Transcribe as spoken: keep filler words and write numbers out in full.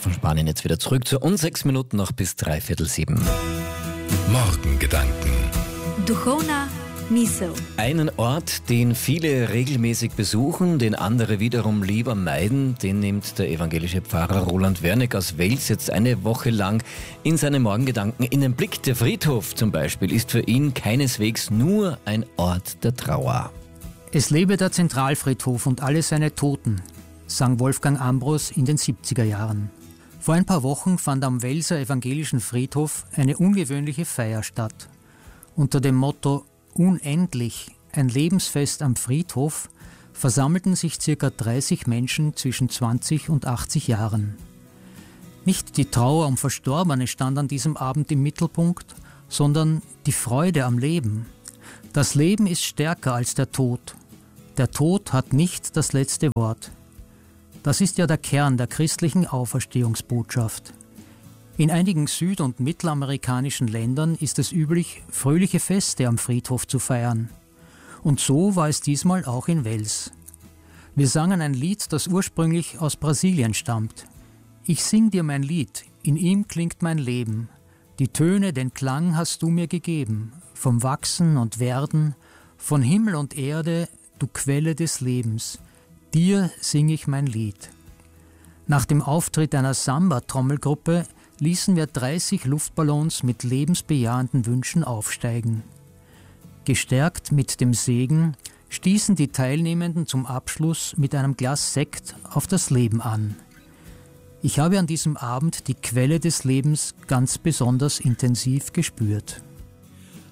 von Spanien jetzt wieder zurück zu uns. Sechs Minuten noch bis dreiviertel sieben. Morgengedanken. Duchovna misel. Einen Ort, den viele regelmäßig besuchen, den andere wiederum lieber meiden, den nimmt der evangelische Pfarrer Roland Werneck aus Wels jetzt eine Woche lang in seine Morgengedanken in den Blick. Der Friedhof zum Beispiel ist für ihn keineswegs nur ein Ort der Trauer. Es lebe der Zentralfriedhof und alle seine Toten, sang Wolfgang Ambros in den siebziger Jahren. Vor ein paar Wochen fand am Welser evangelischen Friedhof eine ungewöhnliche Feier statt. Unter dem Motto Unendlich, ein Lebensfest am Friedhof, versammelten sich ca. dreißig Menschen zwischen zwanzig und achtzig Jahren. Nicht die Trauer um Verstorbene stand an diesem Abend im Mittelpunkt, sondern die Freude am Leben. Das Leben ist stärker als der Tod. Der Tod hat nicht das letzte Wort. Das ist ja der Kern der christlichen Auferstehungsbotschaft. In einigen süd- und mittelamerikanischen Ländern ist es üblich, fröhliche Feste am Friedhof zu feiern. Und so war es diesmal auch in Wels. Wir sangen ein Lied, das ursprünglich aus Brasilien stammt. Ich sing dir mein Lied, in ihm klingt mein Leben. Die Töne, den Klang hast du mir gegeben. Vom Wachsen und Werden, von Himmel und Erde, du Quelle des Lebens. Dir sing ich mein Lied. Nach dem Auftritt einer Samba-Trommelgruppe ließen wir dreißig Luftballons mit lebensbejahenden Wünschen aufsteigen. Gestärkt mit dem Segen stießen die Teilnehmenden zum Abschluss mit einem Glas Sekt auf das Leben an. Ich habe an diesem Abend die Quelle des Lebens ganz besonders intensiv gespürt.